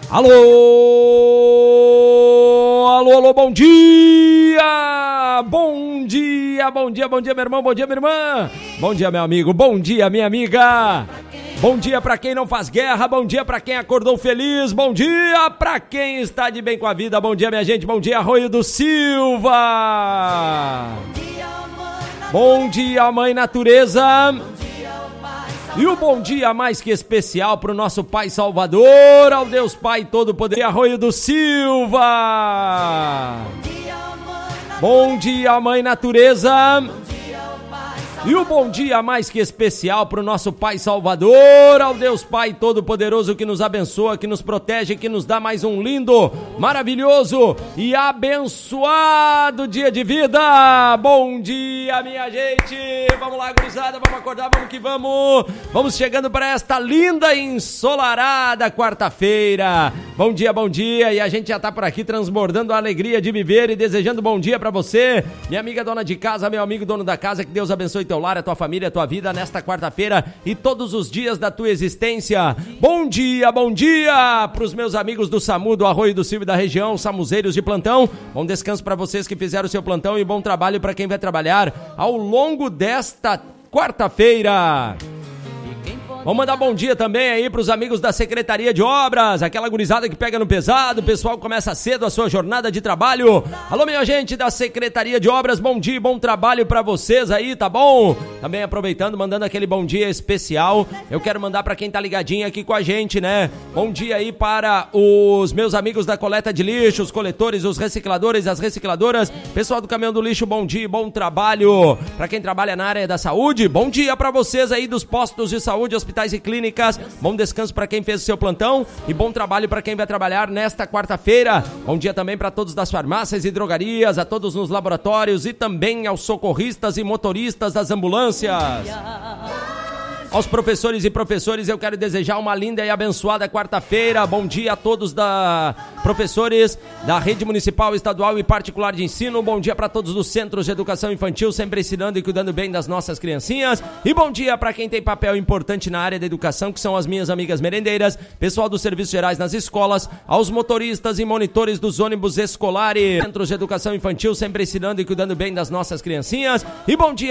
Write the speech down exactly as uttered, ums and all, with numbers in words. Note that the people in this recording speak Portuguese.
Alô, alô, alô, bom dia, bom dia, bom dia, bom dia, meu irmão, bom dia, minha irmã, bom dia, meu amigo, bom dia, minha amiga, bom dia pra quem não faz guerra, bom dia pra quem acordou feliz, bom dia pra quem está de bem com a vida, bom dia, minha gente, bom dia, Arroio do Silva, bom dia, mãe natureza. E o bom dia mais que especial para o nosso Pai Salvador, ao Deus Pai Todo-Poderoso, Arroio do Silva. Bom dia, Mãe Natureza. E o bom dia mais que especial para o nosso Pai Salvador, ao Deus Pai Todo-Poderoso que nos abençoa, que nos protege, que nos dá mais um lindo, maravilhoso e abençoado dia de vida. Bom dia, minha gente. Vamos lá, gurizada, vamos acordar, vamos que vamos. Vamos chegando para esta linda e ensolarada quarta-feira. Bom dia, bom dia. E a gente já está por aqui transbordando a alegria de viver e desejando bom dia para você, minha amiga dona de casa, meu amigo dono da casa, que Deus abençoe teu lar, a tua família, a tua vida nesta quarta-feira e todos os dias da tua existência. Bom dia, bom dia para os meus amigos do SAMU, do Arroio do Silva e da região, samuzeiros de plantão. Bom descanso para vocês que fizeram o seu plantão e bom trabalho para quem vai trabalhar ao longo desta quarta-feira. Vamos mandar bom dia também aí pros amigos da Secretaria de Obras, aquela gurizada que pega no pesado, o pessoal começa cedo a sua jornada de trabalho. Alô, minha gente da Secretaria de Obras, bom dia, bom trabalho pra vocês aí, tá bom? Também aproveitando, mandando aquele bom dia especial, eu quero mandar pra quem tá ligadinho aqui com a gente, né? Bom dia aí para os meus amigos da coleta de lixo, os coletores, os recicladores, as recicladoras, pessoal do caminhão do lixo, bom dia, bom trabalho. Pra quem trabalha na área da saúde, bom dia pra vocês aí dos postos de saúde, hospitais e clínicas, bom descanso para quem fez o seu plantão e bom trabalho para quem vai trabalhar nesta quarta-feira. Bom dia também para todos das farmácias e drogarias, a todos nos laboratórios e também aos socorristas e motoristas das ambulâncias. Aos professores e professores, eu quero desejar uma linda e abençoada quarta-feira. Bom dia a todos da professores da rede municipal, estadual e particular de ensino. Bom dia para todos dos centros de educação infantil, sempre ensinando e cuidando bem das nossas criancinhas. E bom dia para quem tem papel importante na área da educação, que são as minhas amigas merendeiras, pessoal dos serviços gerais nas escolas, aos motoristas e monitores dos ônibus escolares, centros de educação infantil, sempre ensinando e cuidando bem das nossas criancinhas. E bom dia